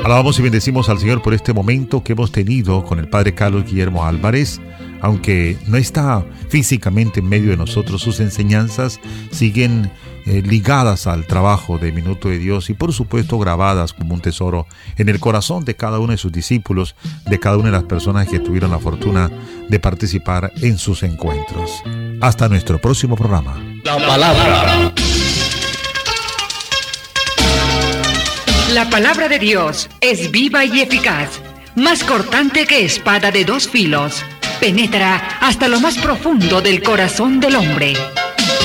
Alabamos y bendecimos al Señor por este momento que hemos tenido con el Padre Carlos Guillermo Álvarez. Aunque no está físicamente en medio de nosotros, sus enseñanzas siguen ligadas al trabajo de Minuto de Dios y por supuesto grabadas como un tesoro en el corazón de cada uno de sus discípulos, de cada una de las personas que tuvieron la fortuna de participar en sus encuentros. Hasta nuestro próximo programa. La palabra. La palabra de Dios es viva y eficaz, más cortante que espada de dos filos. Penetra hasta lo más profundo del corazón del hombre